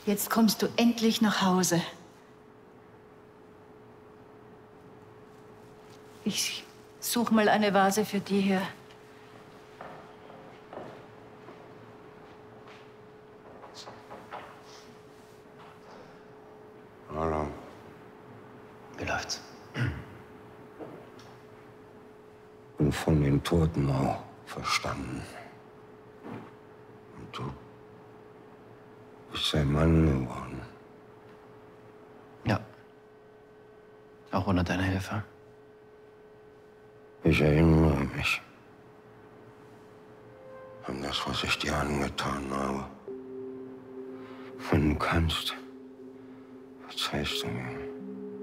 Jetzt kommst du endlich nach Hause. Ich such mal eine Vase für die hier. Hallo. Wie läuft's? Bin von den Toten auch verstanden. Und du bist sein Mann geworden. Ja. Auch ohne deine Hilfe. Ich erinnere mich an das, was ich dir angetan habe. Wenn du kannst, verzeihst du mir.